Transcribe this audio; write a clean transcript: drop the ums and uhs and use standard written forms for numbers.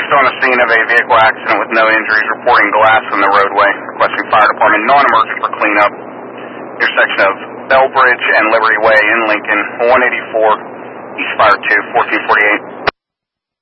First on the scene of a vehicle accident with no injuries, reporting glass on the roadway, requesting fire department non-emergent for cleanup. Intersection of Bellbridge and Liberty Way in Lincoln, 184, East Fire 2, 1448.